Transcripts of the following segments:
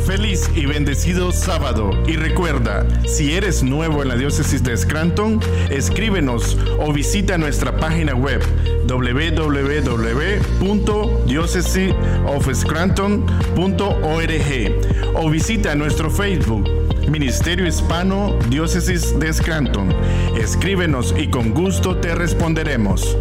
Feliz y bendecido sábado. Y recuerda, si eres nuevo en la diócesis de Scranton, escríbenos o visita nuestra página web www.diocesesofscranton.org o visita nuestro Facebook Ministerio Hispano Diócesis de Scranton. Escríbenos y con gusto te responderemos.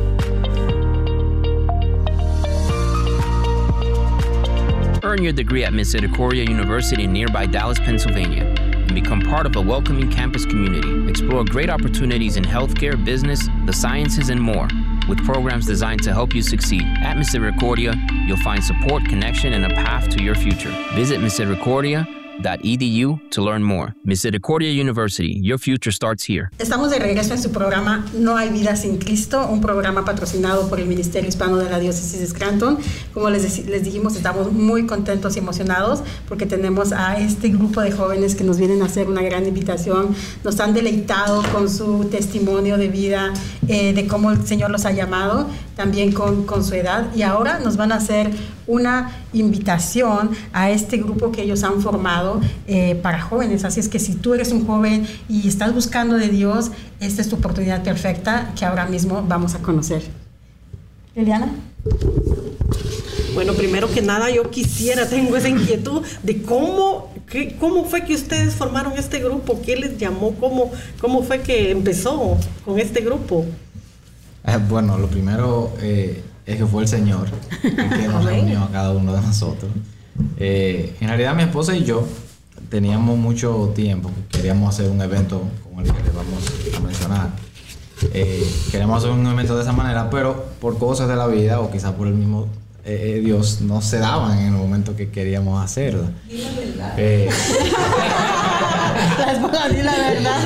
Earn your degree at Misericordia University in nearby Dallas, Pennsylvania, and become part of a welcoming campus community. Explore great opportunities in healthcare, business, the sciences, and more. With programs designed to help you succeed. At Misericordia, you'll find support, connection, and a path to your future. Visit misericordia.edu to learn more. Misericordia University, your future starts here. Estamos de regreso en su programa No hay vida sin Cristo, un programa patrocinado por el Ministerio Hispano de la Diócesis de Scranton. Como les dijimos, estamos muy contentos y emocionados porque tenemos a este grupo de jóvenes que nos vienen a hacer una gran invitación. Nos han deleitado con su testimonio de vida, de cómo el Señor los ha llamado, también con su edad, y ahora nos van a hacer una invitación a este grupo que ellos han formado para jóvenes. Así es que si tú eres un joven y estás buscando de Dios, esta es tu oportunidad perfecta que ahora mismo vamos a conocer. Eliana. Bueno, primero que nada tengo esa inquietud de cómo fue que ustedes formaron este grupo, qué les llamó, cómo fue que empezó con este grupo. Bueno, lo primero es que fue el Señor el que nos reunió a cada uno de nosotros. En realidad mi esposa y yo teníamos mucho tiempo que queríamos hacer un evento como el que les vamos a mencionar. Queríamos hacer un evento de esa manera, pero por cosas de la vida o quizás por el mismo Dios no se daban en el momento que queríamos hacerlo. Di la verdad. La esposa, di la verdad.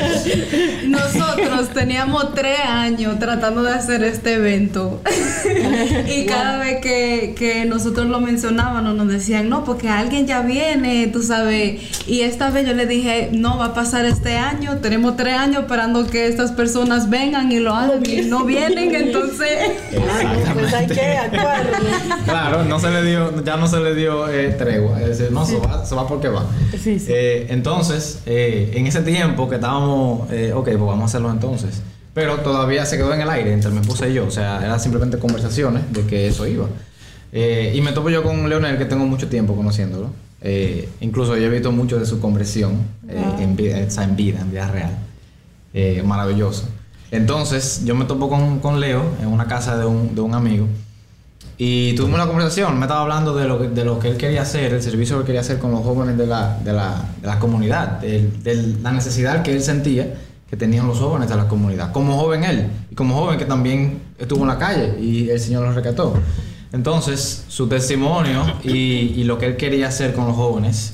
Nosotros teníamos 3 años tratando de hacer este evento y cada vez que nosotros lo mencionábamos nos decían no, porque alguien ya viene, tú sabes, y esta vez yo le dije no, va a pasar este año, tenemos 3 años esperando que estas personas vengan y lo hagan y no vienen, entonces pues hay que actuar. Claro, ya no se le dio tregua, es decir, no, se va porque va. Sí. Entonces, en ese tiempo que estábamos, pues vamos a hacerlo entonces. Pero todavía se quedó en el aire entre mi esposa y yo. O sea, eran simplemente conversaciones de que eso iba. Y me topo yo con Leonel, que tengo mucho tiempo conociéndolo. Incluso yo he visto mucho de su conversión en vida real. Maravilloso. Entonces, yo me topo con Leo en una casa de un amigo. Y tuvimos una conversación, me estaba hablando de lo que él quería hacer, el servicio que él quería hacer con los jóvenes de la comunidad, de la necesidad que él sentía que tenían los jóvenes de la comunidad. Como joven él, y como joven que también estuvo en la calle y el Señor lo rescató. Entonces, su testimonio y lo que él quería hacer con los jóvenes,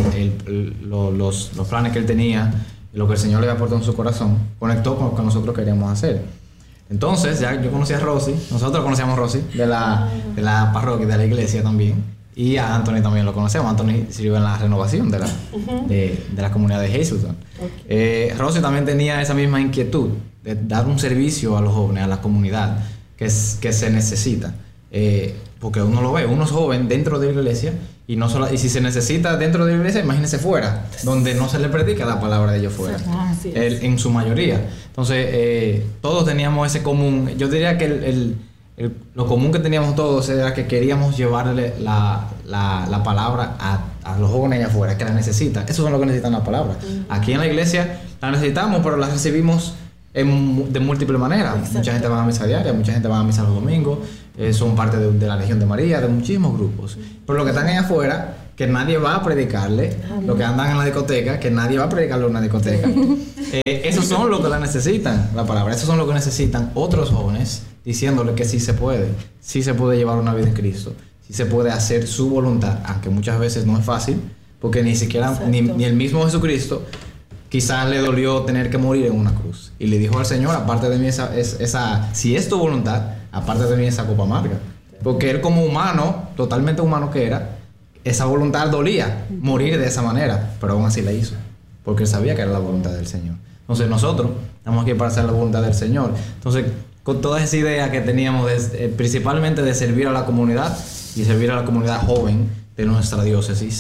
los planes que él tenía, lo que el Señor le había aportado en su corazón, conectó con lo que nosotros queríamos hacer. Entonces, ya yo conocí a Rosy, nosotros conocíamos a Rosy de la parroquia, de la iglesia también, y a Anthony también lo conocemos. Anthony sirvió en la renovación de la comunidad de Hazleton. Okay. Rosy también tenía esa misma inquietud de dar un servicio a los jóvenes, a la comunidad que se necesita, porque uno lo ve, uno es joven dentro de la iglesia y si se necesita dentro de la iglesia, imagínese fuera, donde no se le predica la palabra de ellos fuera, en su mayoría. Entonces, todos teníamos ese común. Yo diría que lo común que teníamos todos era que queríamos llevarle la palabra a los jóvenes allá afuera, que la necesitan. Esos son los que necesitan la palabra. Aquí en la iglesia la necesitamos, pero la recibimos de múltiples maneras. Exacto. Mucha gente va a misa diaria, mucha gente va a misa los domingos, son parte de la Legión de María, de muchísimos grupos. Pero los que están allá afuera, que nadie va a predicarle, los que andan en la discoteca, que nadie va a predicarle en una discoteca, esos son los que la necesitan, la palabra. Esos son los que necesitan otros jóvenes diciéndole que sí se puede llevar una vida en Cristo, sí se puede hacer su voluntad, aunque muchas veces no es fácil, porque ni siquiera ni el mismo Jesucristo quizás le dolió tener que morir en una cruz. Y le dijo al Señor, aparte de mí si es tu voluntad, aparte de mí esa copa amarga. Porque él como humano, totalmente humano que era, esa voluntad dolía morir de esa manera, pero aún así la hizo, porque él sabía que era la voluntad del Señor. Entonces nosotros estamos aquí para hacer la voluntad del Señor. Entonces, con toda esa idea que teníamos principalmente de servir a la comunidad y servir a la comunidad joven de nuestra diócesis,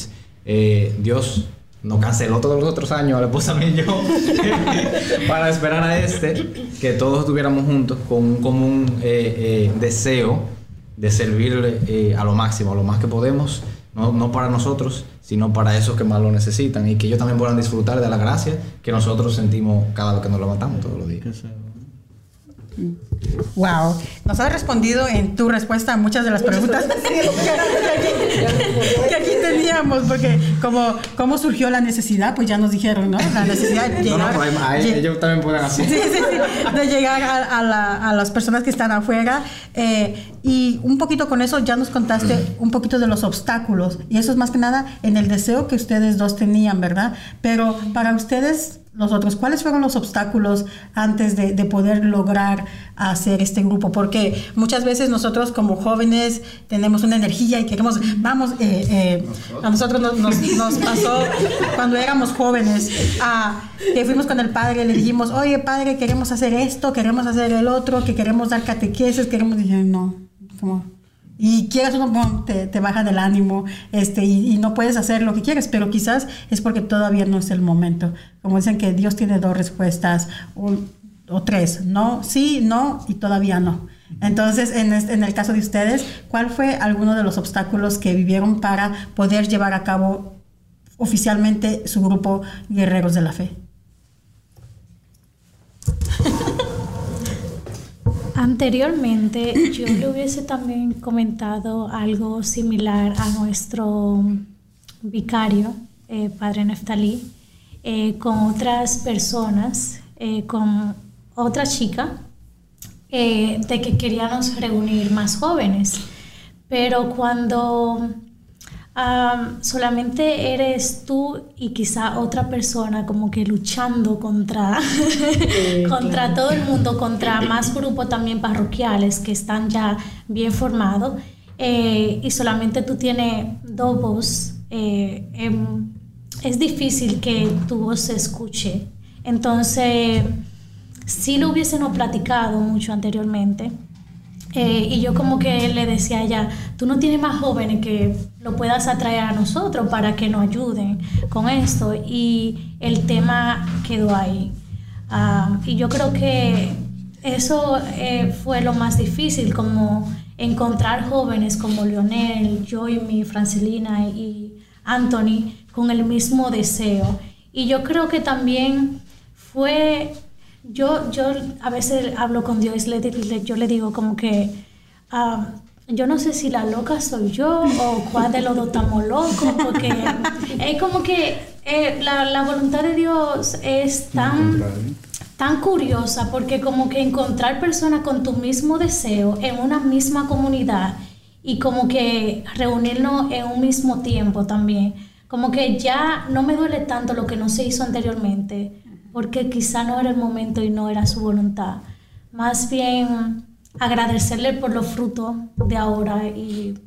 Dios nos canceló todos los otros años a la esposa mía y yo para esperar a que todos estuviéramos juntos con un común deseo de servirle a lo máximo, a lo más que podemos, no para nosotros, sino para esos que más lo necesitan, y que ellos también puedan disfrutar de la gracia que nosotros sentimos cada vez que nos levantamos todos los días. Wow, nos has respondido en tu respuesta a muchas de las preguntas que aquí teníamos, porque cómo surgió la necesidad, pues ya nos dijeron, ¿no? La necesidad de llegar, ellos también pueden hacer. Sí, de llegar a las personas que están afuera, y un poquito con eso ya nos contaste un poquito de los obstáculos, y eso es más que nada en el deseo que ustedes dos tenían, ¿verdad? Pero para ustedes, los otros, ¿cuáles fueron los obstáculos antes de poder lograr hacer este grupo? Porque muchas veces nosotros como jóvenes tenemos una energía y queremos, vamos, a nosotros nos pasó cuando éramos jóvenes, que fuimos con el padre, le dijimos, oye padre, queremos hacer esto, queremos hacer el otro, que queremos dar catequesis, dije, no, como... Y quieras o no, te baja del ánimo, y no puedes hacer lo que quieres, pero quizás es porque todavía no es el momento. Como dicen que Dios tiene 2 respuestas o 3, no, sí, no y todavía no. Entonces, en el caso de ustedes, ¿cuál fue alguno de los obstáculos que vivieron para poder llevar a cabo oficialmente su grupo Guerreros de la Fe? Anteriormente yo le hubiese también comentado algo similar a nuestro vicario, Padre Neftalí, con otras personas, con otra chica, de que queríamos reunir más jóvenes. Pero cuando solamente eres tú y quizá otra persona como que luchando contra todo el mundo, contra más grupos también parroquiales que están ya bien formados, y solamente tú tienes 2 voces, es difícil que tu voz se escuche. Entonces, sí lo hubiésemos platicado mucho anteriormente. Y yo como que le decía a ella, tú no tienes más jóvenes que lo puedas atraer a nosotros para que nos ayuden con esto, y el tema quedó ahí. Y yo creo que eso fue lo más difícil, como encontrar jóvenes como Leonel, Joymi, Francelina y Anthony con el mismo deseo. Y yo creo que también fue... Yo a veces hablo con Dios y yo le digo como que yo no sé si la loca soy yo o cuál de los dos estamos locos, porque es como que la voluntad de Dios es tan curiosa, porque como que encontrar personas con tu mismo deseo en una misma comunidad y como que reunirnos en un mismo tiempo también, como que ya no me duele tanto lo que no se hizo anteriormente, porque quizá no era el momento y no era su voluntad. Más bien agradecerle por los frutos de ahora y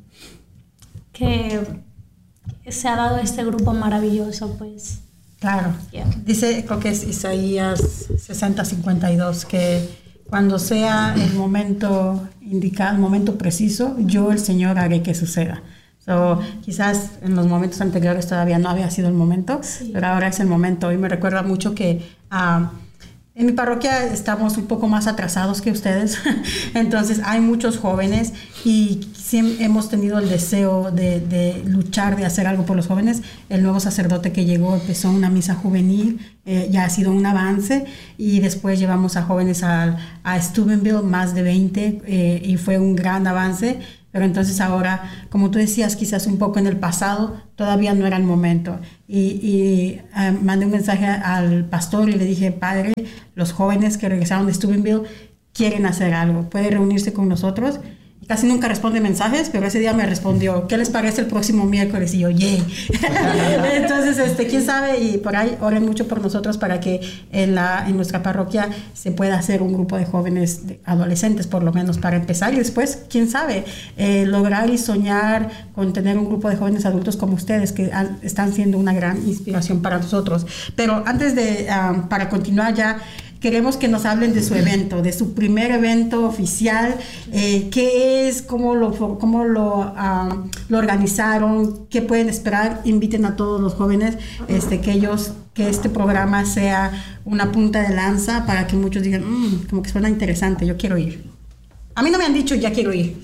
que se ha dado este grupo maravilloso, pues. Claro. Yeah. Dice, creo que es Isaías 60:52, que cuando sea el momento indicado, el momento preciso, yo, el Señor, haré que suceda. Quizás en los momentos anteriores todavía no había sido el momento, sí, pero ahora es el momento. Y me recuerda mucho que en mi parroquia estamos un poco más atrasados que ustedes. Entonces hay muchos jóvenes y siempre hemos tenido el deseo de luchar, de hacer algo por los jóvenes. El nuevo sacerdote que llegó empezó una misa juvenil, ya ha sido un avance, y después llevamos a jóvenes a Steubenville, más de 20, y fue un gran avance. Pero entonces ahora, como tú decías, quizás un poco en el pasado, todavía no era el momento. Y mandé un mensaje al pastor y le dije, padre, los jóvenes que regresaron de Steubenville quieren hacer algo, ¿puede reunirse con nosotros? Y casi nunca responde mensajes, pero ese día me respondió, ¿qué les parece el próximo miércoles? Y yo, ¡yay! Entonces, quién sabe, y por ahí oren mucho por nosotros para que en nuestra parroquia se pueda hacer un grupo de jóvenes, adolescentes por lo menos, para empezar, y después, quién sabe, lograr y soñar con tener un grupo de jóvenes adultos como ustedes, que están siendo una gran inspiración para nosotros. Pero antes de, para continuar ya, queremos que nos hablen de su evento, de su primer evento oficial, qué es, cómo lo organizaron, qué pueden esperar. Inviten a todos los jóvenes que este programa sea una punta de lanza para que muchos digan, como que suena interesante, yo quiero ir. A mí no me han dicho, ya quiero ir.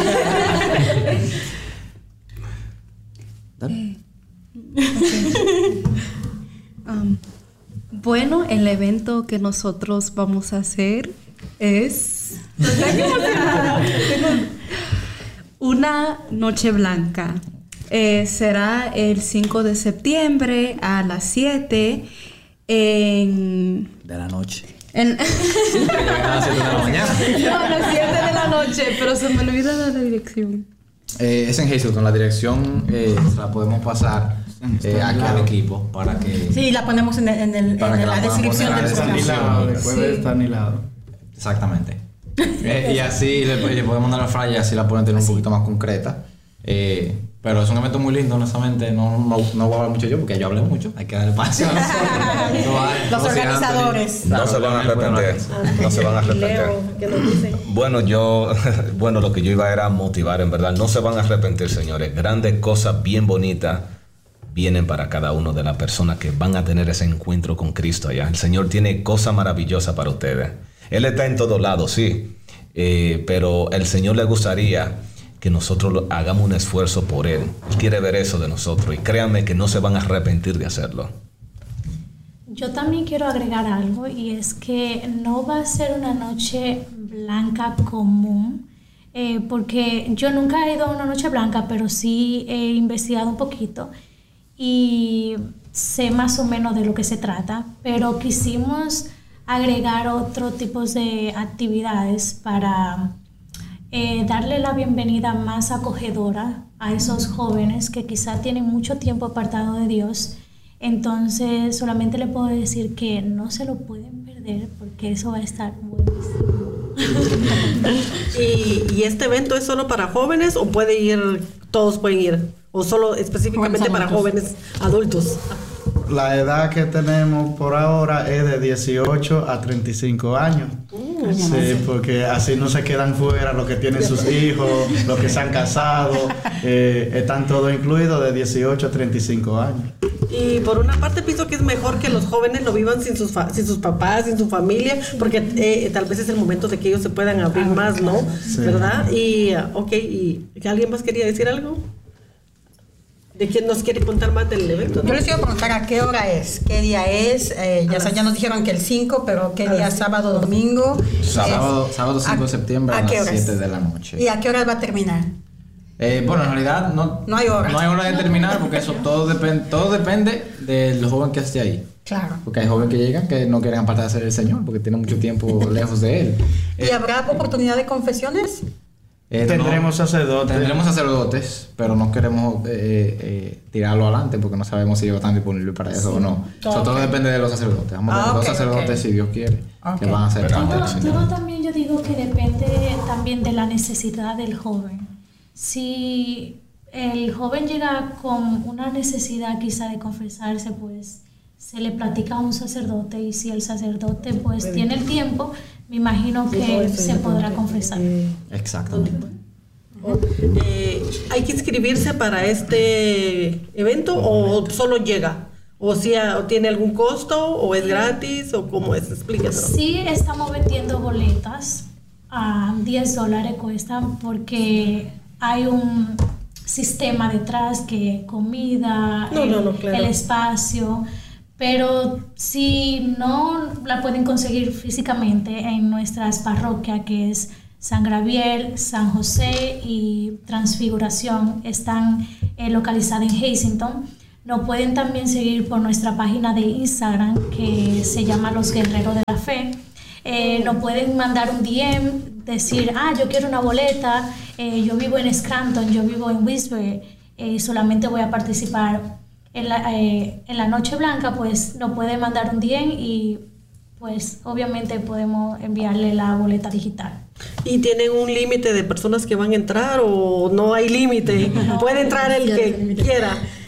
Bueno, el evento que nosotros vamos a hacer es una noche blanca. Será el 5 de septiembre a las 7 de la noche. A las 7 de la mañana. No, a las 7 de la noche, pero se me olvida la dirección. Es en Hazleton. La dirección se la podemos pasar aquí al equipo para que... Sí, la ponemos en la descripción del programa. Después está anilado. Exactamente. Y así le podemos mandar la flyer y así la pueden tener un poquito más concreta. Pero es un evento muy lindo, honestamente. No voy a hablar mucho yo porque yo hablé mucho. Hay que dar espacio a los organizadores. No se van a arrepentir. No se van a arrepentir. Bueno, lo que yo iba era motivar, en verdad. No se van a arrepentir, señores. Grandes cosas bien bonitas vienen para cada uno de las personas que van a tener ese encuentro con Cristo allá. El Señor tiene cosas maravillosas para ustedes. Él está en todos lados, sí. Pero el Señor le gustaría que nosotros hagamos un esfuerzo por Él. Él quiere ver eso de nosotros y créanme que no se van a arrepentir de hacerlo. Yo también quiero agregar algo, y es que no va a ser una noche blanca común, porque yo nunca he ido a una noche blanca, pero sí he investigado un poquito y sé más o menos de lo que se trata, pero quisimos agregar otro tipo de actividades para darle la bienvenida más acogedora a esos jóvenes que quizá tienen mucho tiempo apartado de Dios. Entonces solamente le puedo decir que no se lo pueden perder porque eso va a estar buenísimo. ¿Y este evento es solo para jóvenes o todos pueden ir? ¿O solo específicamente para jóvenes adultos? La edad que tenemos por ahora es de 18 a 35 años. Sí, porque así no se quedan fuera los que tienen sus hijos, los que se han casado. Están todos incluidos de 18 a 35 años. Y por una parte pienso que es mejor que los jóvenes lo vivan sin sus papás, sin su familia, porque tal vez es el momento de que ellos se puedan abrir más, ¿no? Sí. ¿Verdad? Y, ¿y alguien más quería decir algo? ¿De quién nos quiere contar más del evento? Yo les quiero preguntar a qué hora es, qué día es. Ya nos dijeron que el 5, pero qué día, sábado, domingo. Sábado 5 de septiembre a las 7 de la noche. ¿Y a qué horas va a terminar? Bueno, en realidad no hay hora. No hay hora de terminar porque eso todo depende del joven que esté ahí. Claro. Porque hay jóvenes que llegan que no quieren apartarse del Señor porque tienen mucho tiempo lejos de Él. ¿Y habrá oportunidad de confesiones? Tendremos sacerdotes, pero no queremos tirarlo adelante porque no sabemos si ellos están disponibles para eso o no. Todo depende de los sacerdotes. Vamos a tener dos sacerdotes, si Dios quiere, que van a ser todo también yo digo que depende también de la necesidad del joven. Si el joven llega con una necesidad quizá de confesarse, pues se le platica a un sacerdote, y si el sacerdote pues tiene el tiempo, me imagino que se podrá confesar. Exactamente. ¿Hay que inscribirse para este evento o solo llega? ¿O tiene algún costo o es gratis o cómo es? Explíquenos. Sí, estamos vendiendo boletas a $10 cuestan porque hay un sistema detrás que comida, claro. El espacio. Pero si no la pueden conseguir físicamente en nuestras parroquias, que es San Gabriel, San José y Transfiguración, están localizadas en Hazleton. Nos pueden también seguir por nuestra página de Instagram, que se llama Los Guerreros de la Fe. Nos pueden mandar un DM, decir, yo quiero una boleta, yo vivo en Scranton, yo vivo en Westbury, solamente voy a participar en la Noche Blanca. Pues nos puede mandar un DM y pues obviamente podemos enviarle la boleta digital. ¿Y tienen un límite de personas que van a entrar o no hay límite? Puede entrar el que quiera.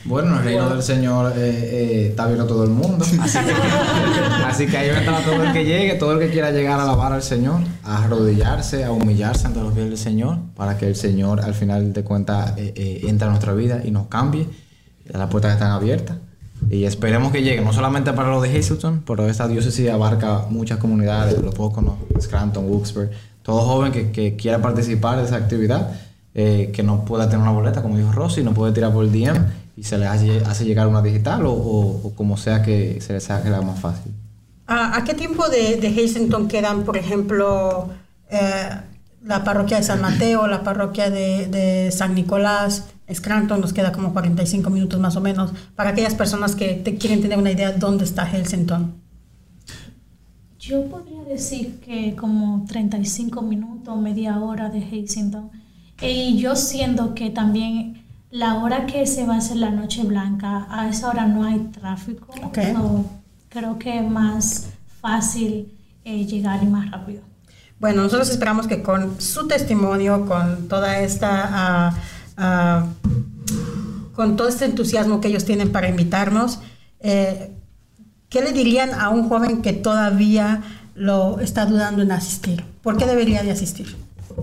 Bueno, el reino del Señor está abierto a todo el mundo. Así que ahí va a estar todo el que llegue, todo el que quiera llegar a alabar al Señor, a arrodillarse, a humillarse ante los pies del Señor, para que el Señor al final de cuentas entre a nuestra vida y nos cambie. Las puertas están abiertas. Y esperemos que llegue, no solamente para los de Hazleton, pero esta diócesis abarca muchas comunidades, los Poconos, Scranton, Wilkes-Barre, todo joven que quiera participar de esa actividad, que no pueda tener una boleta, como dijo Rosy, no puede tirar por el DM y se le hace llegar una digital o como sea que se les haga más fácil. ¿A qué tiempo de Hazleton quedan, por ejemplo, la parroquia de San Mateo, la parroquia de San Nicolás? Scranton nos queda como 45 minutos más o menos, para aquellas personas que quieren tener una idea de dónde está Hazleton. Yo podría decir que como 35 minutos, media hora de Hazleton. Y yo siento que también la hora que se va a hacer la Noche Blanca, a esa hora no hay tráfico. Okay. So, creo que es más fácil llegar y más rápido. Bueno, nosotros esperamos que con su testimonio, con toda esta... con todo este entusiasmo que ellos tienen para invitarnos, ¿qué le dirían a un joven que todavía lo está dudando en asistir? ¿Por qué debería de asistir?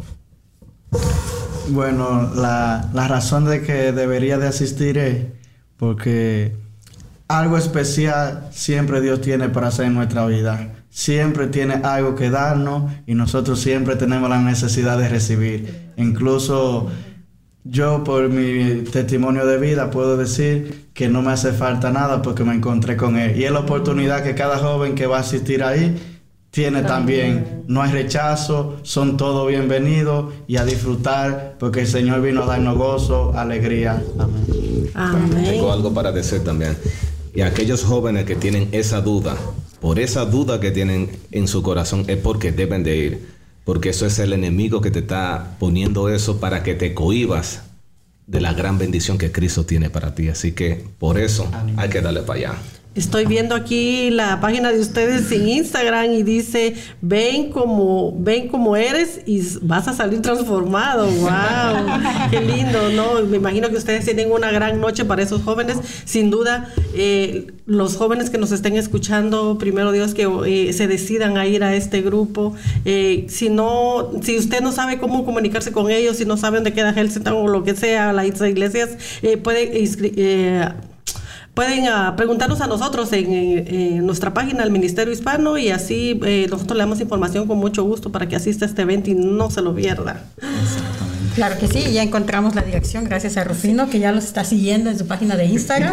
Bueno, la razón de que debería de asistir es porque algo especial siempre Dios tiene para hacer en nuestra vida. Siempre tiene algo que darnos y nosotros siempre tenemos la necesidad de recibir. Incluso yo, por mi testimonio de vida, puedo decir que no me hace falta nada porque me encontré con Él. Y es la oportunidad que cada joven que va a asistir ahí tiene también. No hay rechazo, son todos bienvenidos y a disfrutar porque el Señor vino a darnos gozo, alegría. Amén. Amén. Tengo algo para decir también. Y aquellos jóvenes que tienen esa duda, por esa duda que tienen en su corazón, es porque deben de ir. Porque eso es el enemigo que te está poniendo eso para que te cohibas de la gran bendición que Cristo tiene para ti. Así que por eso hay que darle para allá. Estoy viendo aquí la página de ustedes en Instagram y dice, ven como eres y vas a salir transformado. ¡Wow! ¡Qué lindo! ¿No? Me imagino que ustedes tienen una gran noche para esos jóvenes. Sin duda, los jóvenes que nos estén escuchando, primero Dios, que se decidan a ir a este grupo. Si usted no sabe cómo comunicarse con ellos, si no sabe dónde queda Hazleton o lo que sea, las iglesias, pueden preguntarnos a nosotros en nuestra página, el Ministerio Hispano, y así nosotros le damos información con mucho gusto para que asista a este evento y no se lo pierda. Claro que sí, ya encontramos la dirección gracias a Rufino, que ya los está siguiendo en su página de Instagram.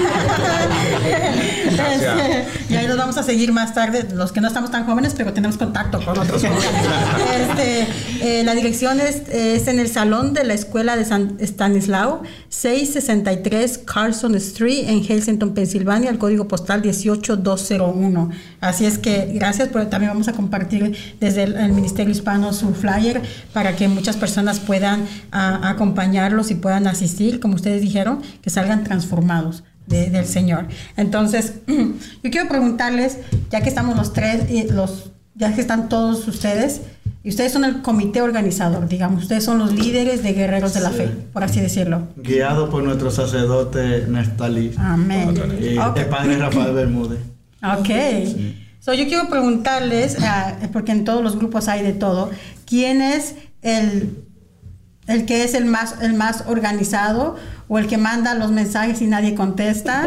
Y ahí los vamos a seguir más tarde, los que no estamos tan jóvenes, pero tenemos contacto con otros jóvenes. La dirección es en el salón de la escuela de San Stanislao, 663 Carson Street, en Hazleton, Pensilvania, el código postal 18201. Así es que gracias, pero también vamos a compartir desde el Ministerio Hispano su flyer para que muchas personas puedan acompañarlos y puedan asistir, como ustedes dijeron, que salgan transformados del Señor. Entonces, yo quiero preguntarles, ya que estamos los tres, ya que están todos ustedes, y ustedes son el comité organizador, digamos, ustedes son los líderes de Guerreros de la Fe, por así decirlo. Guiado por nuestro sacerdote Nestalí. Amén. Y el padre Rafael Bermúdez. Ok. Sí. So, yo quiero preguntarles, porque en todos los grupos hay de todo, ¿quién es el que es el más organizado o el que manda los mensajes y nadie contesta?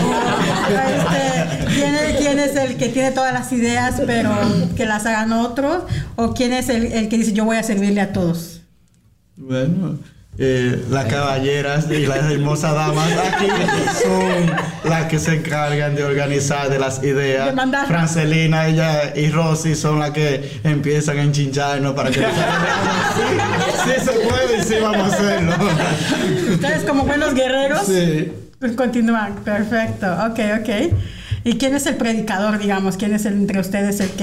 ¿Quién es el que tiene todas las ideas pero que las hagan otros? ¿O quién es el que dice yo voy a servirle a todos? Bueno, las caballeras y las hermosas damas aquí son las que se encargan de organizar de las ideas. Francelina, ella y Rosy son las que empiezan a enchincharnos para que sí se puede y sí vamos a hacerlo. Ustedes como buenos guerreros, sí, pues continúan. Perfecto, ok. ¿Y quién es el predicador, digamos? ¿Quién es entre ustedes el que